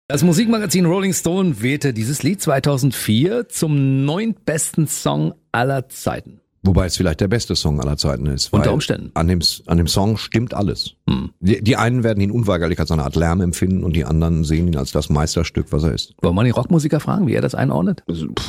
Das Musikmagazin Rolling Stone wählte dieses Lied 2004 zum 9. besten Song aller Zeiten. Wobei es vielleicht der beste Song aller Zeiten ist. Unter Umständen. An dem Song stimmt alles. Die einen werden ihn unweigerlich als eine Art Lärm empfinden und die anderen sehen ihn als das Meisterstück, was er ist. Wollen wir die Rockmusiker fragen, wie er das einordnet?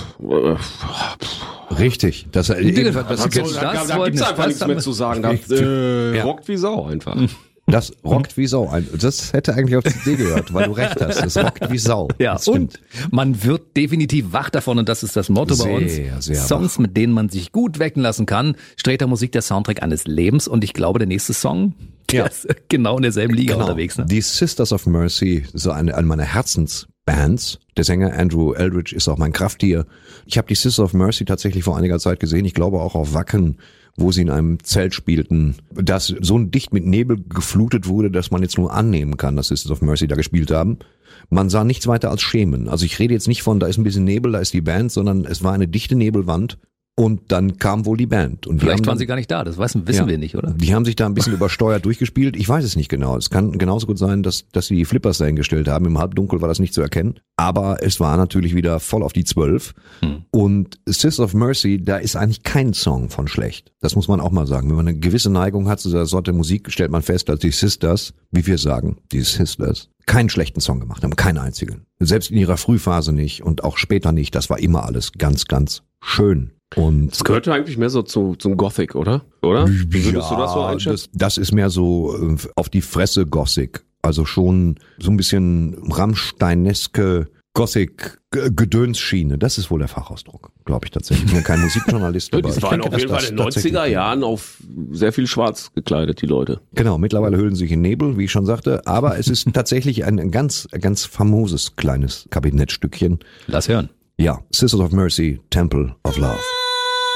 Richtig. Da gibt's einfach nichts mehr zu sagen. Das rockt wie Sau einfach. Das rockt wie Sau. Das hätte eigentlich auf die CD gehört, weil du recht hast. Das rockt wie Sau. Ja, und man wird definitiv wach davon und das ist das Motto bei uns. Sehr Songs, mit denen man sich gut wecken lassen kann. Sträter Musik, der Soundtrack eines Lebens. Und ich glaube, der nächste Song, der ist genau in derselben Liga unterwegs. Ne? Die Sisters of Mercy, so eine meiner Herzensbands. Der Sänger Andrew Eldridge ist auch mein Krafttier. Ich habe die Sisters of Mercy tatsächlich vor einiger Zeit gesehen. Ich glaube auch auf Wacken, wo sie in einem Zelt spielten, das so dicht mit Nebel geflutet wurde, dass man jetzt nur annehmen kann, dass Sisters of Mercy da gespielt haben. Man sah nichts weiter als Schemen. Also ich rede jetzt nicht von, da ist ein bisschen Nebel, da ist die Band, sondern es war eine dichte Nebelwand. Und dann kam wohl die Band. Und vielleicht waren sie gar nicht da, das wissen wir nicht, oder? Die haben sich da ein bisschen übersteuert durchgespielt. Ich weiß es nicht genau. Es kann genauso gut sein, dass sie die Flippers dahingestellt haben. Im Halbdunkel war das nicht zu erkennen. Aber es war natürlich wieder voll auf die 12. Und Sisters of Mercy, da ist eigentlich kein Song von schlecht. Das muss man auch mal sagen. Wenn man eine gewisse Neigung hat zu dieser Sorte Musik, stellt man fest, dass die Sisters, wie wir sagen, die Sisters, keinen schlechten Song gemacht haben. Keinen einzigen. Selbst in ihrer Frühphase nicht und auch später nicht. Das war immer alles ganz, ganz schön. Und es gehörte eigentlich mehr so zum Gothic, oder? Wie würdest du das so einschätzen? Das ist mehr so auf die Fresse Gothic. Also schon so ein bisschen Rammsteineske Gothic-Gedönsschiene. Das ist wohl der Fachausdruck, glaube ich tatsächlich. Ich bin ja kein Musikjournalist. Aber die waren auf jeden Fall in den 90er Jahren auf sehr viel schwarz gekleidet, die Leute. Genau, mittlerweile hüllen sie sich in Nebel, wie ich schon sagte. Aber es ist tatsächlich ein ganz, ganz famoses kleines Kabinettstückchen. Lass hören. Ja, Sisters of Mercy, Temple of Love.